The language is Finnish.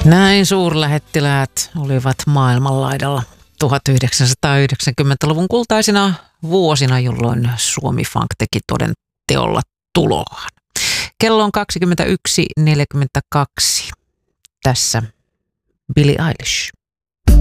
Näin suurlähettiläät olivat maailmanlaidalla 1990-luvun kultaisina vuosina, jolloin Suomi Funk teki toden teolla tuloaan. Kello on 21.42. Tässä Billie Eilish.